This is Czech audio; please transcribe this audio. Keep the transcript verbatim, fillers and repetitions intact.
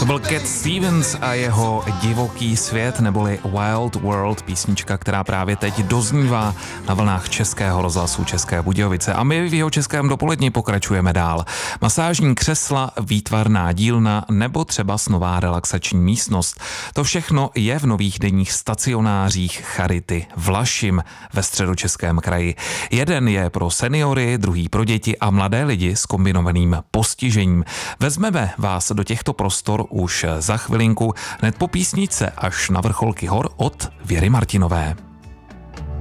To byl Cat Stevens a jeho Divoký svět, neboli Wild World, písnička, která právě teď doznívá na vlnách Českého rozhlasu České Budějovice. A my v jeho českém dopoledni pokračujeme dál. Masážní křesla, výtvarná dílna nebo třeba nová relaxační místnost. To všechno je v nových denních stacionářích Charity Vlašim ve Středočeském kraji. Jeden je pro seniory, druhý pro děti a mladé lidi s kombinovaným postižením. Vezmeme vás do těchto prostor už za chvilinku, hned po písničce Až na vrcholky hor od Věry Martinové.